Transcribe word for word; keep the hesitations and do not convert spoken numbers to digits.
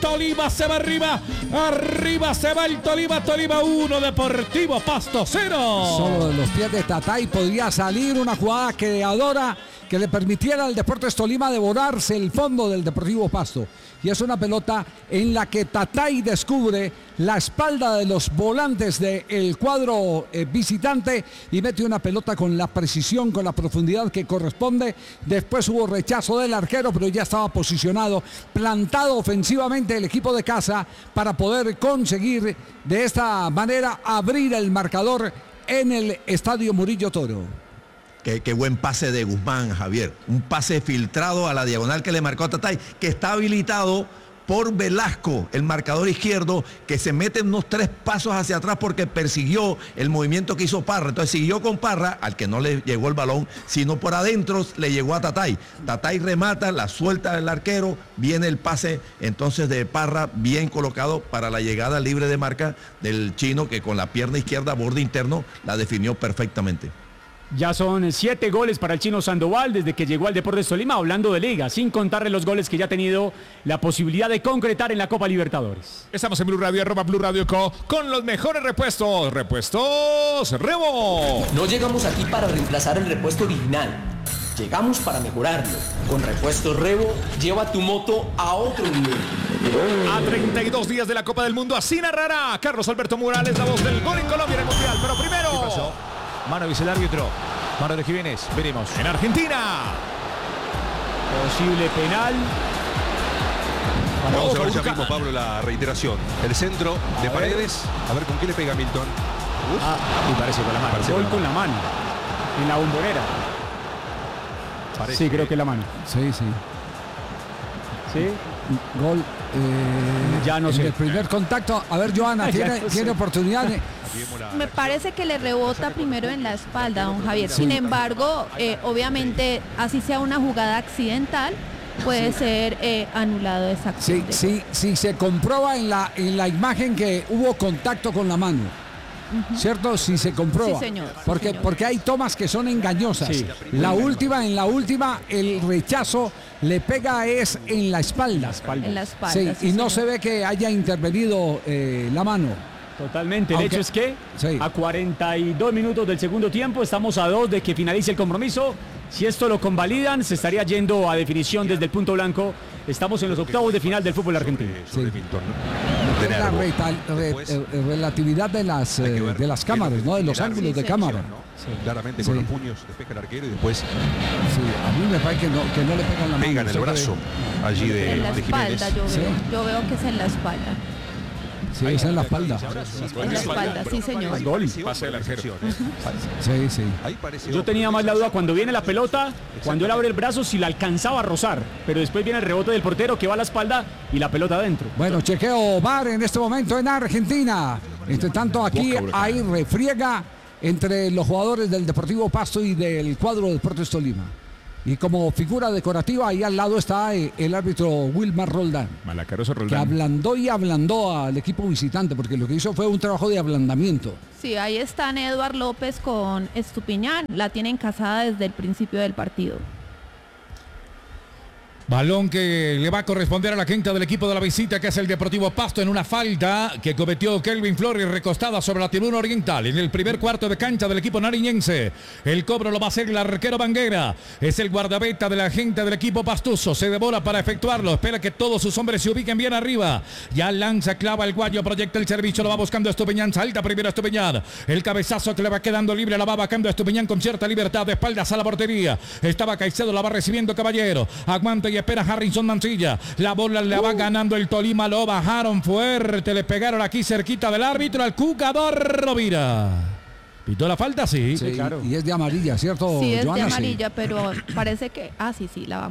Tolima se va arriba, arriba se va el Tolima, Tolima uno, Deportivo Pasto cero. Solo de los pies de Tatay podría salir una jugada creadora que le permitiera al Deportes Tolima devorarse el fondo del Deportivo Pasto. Y es una pelota en la que Tatay descubre la espalda de los volantes del cuadro eh, visitante y mete una pelota con la precisión, con la profundidad que corresponde. Después hubo rechazo del arquero, pero ya estaba posicionado, plantado ofensivamente el equipo de casa para poder conseguir de esta manera abrir el marcador en el Estadio Murillo Toro. Qué, qué buen pase de Guzmán, Javier. Un pase filtrado a la diagonal que le marcó a Tatay, que está habilitado por Velasco, el marcador izquierdo, que se mete unos tres pasos hacia atrás porque persiguió el movimiento que hizo Parra. Entonces siguió con Parra, al que no le llegó el balón, sino por adentro le llegó a Tatay. Tatay remata, la suelta del arquero, viene el pase entonces de Parra, bien colocado para la llegada libre de marca del chino, que con la pierna izquierda, borde interno, la definió perfectamente. Ya son siete goles para el chino Sandoval desde que llegó al Deportes Tolima, hablando de liga, sin contarle los goles que ya ha tenido la posibilidad de concretar en la Copa Libertadores. Estamos en Blue Radio, arroba Blue Radio Co, con los mejores repuestos. Repuestos Rebo. No llegamos aquí para reemplazar el repuesto original. Llegamos para mejorarlo. Con Repuestos Rebo, lleva tu moto a otro nivel. A treinta y dos días de la Copa del Mundo, así narrará Carlos Alberto Morales, la voz del gol en Colombia en el Mundial. Pero primero... Mano, dice el árbitro. Mano de Jiménez. Veremos. En Argentina. Posible penal. Vamos a ver ya mismo, Pablo, la reiteración. El centro de a Paredes. Ver. A ver con qué le pega Milton. Ah, y parece con la mano. Gol con la mano. En la bombonera. Parece. Sí, creo que es la mano. Sí, sí. Sí. Gol. Eh, ya no sé. El primer contacto. A ver, Joana, ¿tiene, no tiene oportunidad? De... Me parece que le rebota primero en la espalda, don Javier. Sí. Sin embargo, eh, obviamente, así sea una jugada accidental, puede ser eh, anulado esa acción. Sí, sí, sí, se comprueba en la, en la imagen que hubo contacto con la mano. Uh-huh. ¿Cierto? Si se comprueba. Sí, señor. Porque, señor. porque hay tomas que son engañosas. Sí. La última, en la última, el rechazo le pega es en la espalda. La espalda. En la espalda. Sí, sí, y no señor. se ve que haya intervenido eh, la mano. Totalmente. El Aunque, hecho es que sí. a cuarenta y dos minutos del segundo tiempo estamos a dos de que finalice el compromiso. Si esto lo convalidan, se estaría yendo a definición desde el punto blanco. Estamos en los octavos de final del fútbol argentino. Sí. La re, re, re, relatividad de las, eh, de las cámaras, ¿no? De los ángulos sí, de cámara. ¿No? Sí. Claramente con sí. los puños despeja el arquero y después... Sí, a mí me parece que no, que no le pegan la mano. Pegan el brazo que... allí de, en la de Jiménez. Espalda, yo, sí. veo, yo veo que es en la espalda. Sí, es en la espalda. En la espalda, sí, señor. Gol. Pase del arquero. Sí, sí. Yo tenía más la duda cuando viene la pelota, cuando él abre el brazo, si la alcanzaba a rozar. Pero después viene el rebote del portero que va a la espalda y la pelota adentro. Bueno, chequeo V A R en este momento en Argentina. Entre tanto, aquí hay refriega entre los jugadores del Deportivo Pasto y del cuadro de Deportes Tolima. Y como figura decorativa, ahí al lado está el árbitro Wilmar Roldán. Malacaroso Roldán. Que ablandó y ablandó al equipo visitante, porque lo que hizo fue un trabajo de ablandamiento. Sí, ahí están Eduard López con Estupiñán. La tienen casada desde el principio del partido. Balón que le va a corresponder a la quinta del equipo de la visita, que es el Deportivo Pasto, en una falta que cometió Kelvin Flores recostada sobre la tribuna oriental en el primer cuarto de cancha del equipo nariñense. El cobro lo va a hacer el arquero Banguera. Es el guardameta de la gente del equipo pastuso. Se devora para efectuarlo. Espera que todos sus hombres se ubiquen bien arriba. Ya lanza, clava el guayo, proyecta el servicio, lo va buscando Estupiñán. Salta primero Estupiñán. El cabezazo que le va quedando libre, la va bajando Estupiñán con cierta libertad. De espaldas a la portería. Estaba Caicedo, la va recibiendo Caballero. Aguanta y espera Harrison Mancilla, la bola le uh. va ganando el Tolima, lo bajaron fuerte, le pegaron aquí cerquita del árbitro al jugador Rovira. ¿Pitó la falta? Sí, sí, claro. Y es de amarilla, ¿cierto? Sí, es Joana? de amarilla, sí. pero parece que... Ah, sí, sí, la vamos.